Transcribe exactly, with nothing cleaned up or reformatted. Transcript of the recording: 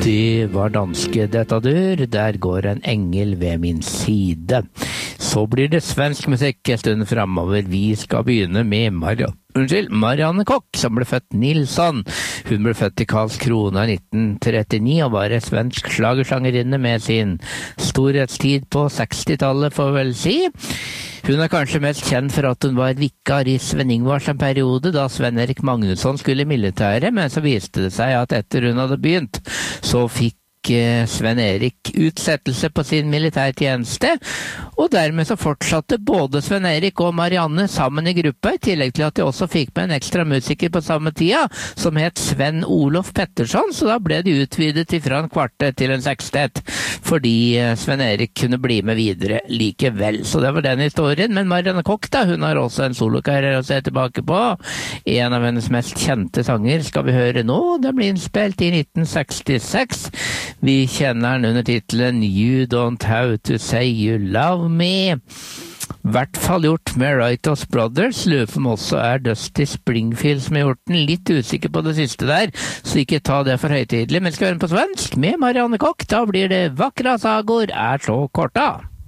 Det var danske detadur, der går en engel ved min side. Så blir det svensk musikk en stund fremover. Vi skal begynne med Maria, unnskyld, Marianne Koch, som ble født Nilsson. Hun ble født i Karlskrona i nitten trettini og var en svensk slagersangerinne med sin storhetstid på sekstitallet, får vel si. Hun er kanskje mest kjent for at hun var vikar i Sven Ingvars en periode, da Sven Erik Magnusson skulle i militæret, men så viste det seg at etter hun hadde begynt, så fikk Sven Erik utsettelse på sin militærtjeneste, og dermed så fortsatte både Sven Erik og Marianne sammen i gruppa, i tillegg til at de også fikk med en ekstra musiker på samme tida, som het Sven Olof Pettersson, så da ble de utvidet fra en kvartet til en sekstet, fordi Sven Erik kunne bli med videre likevel. Så det var den historien, men Marianne Koch da, hun har også en solokarriere å se tilbake på. En av hennes mest kjente sanger skal vi høre nå, den ble innspilt i nitten sekstiseks. Vi kjenner den under titelen You Don't Have To Say You Love Me. Hvert fall gjort med Wright Brothers, lurer på om også er Dusty Springfield som har gjort den. Litt usikker på det siste der, så ikke ta det for høytidelig. Men skal vi høre den på svensk med Marianne Koch, da blir det Vackra sagor er så korta.